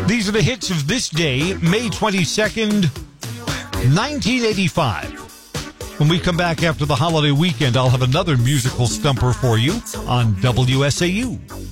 These are the hits of this day, May 22nd, 1985. When we come back after the holiday weekend, I'll have another musical stumper for you on WSAU.